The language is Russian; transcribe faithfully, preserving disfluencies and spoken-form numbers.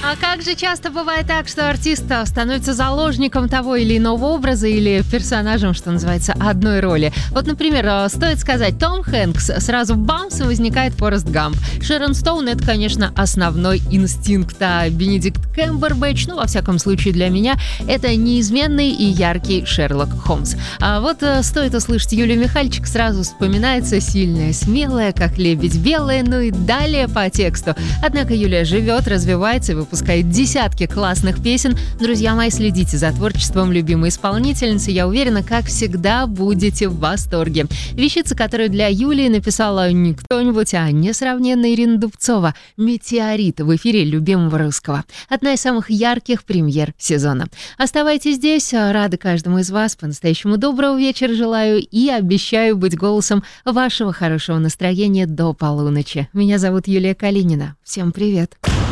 А как же часто бывает так, что артист становится заложником того или иного образа или персонажем, что называется, одной роли. Вот, например, стоит сказать, Том Хэнкс, сразу бамс, и возникает Форест Гамп. Шерон Стоун — это, конечно, основной инстинкт, а Бенедикт Камбербэтч, ну, во всяком случае для меня, это неизменный и яркий Шерлок Холмс. А вот стоит услышать Юлию Михальчик, сразу вспоминается сильная, смелая, как лебедь белая, ну и далее по тексту. Однако Юлия живет, развивается и выпускает десятки классных песен. Друзья мои, следите за творчеством любимой исполнительницы. Я уверена, как всегда, будете в восторге. Вещица, которую для Юлии написала не кто-нибудь, а несравненная Ирина Дубцова. «Метеорит» в эфире любимого русского. Одна из самых ярких премьер сезона. Оставайтесь здесь. Рада каждому из вас. По-настоящему доброго вечера желаю и обещаю быть голосом вашего хорошего настроения до полуночи. Меня зовут Юлия Калинина. Всем привет.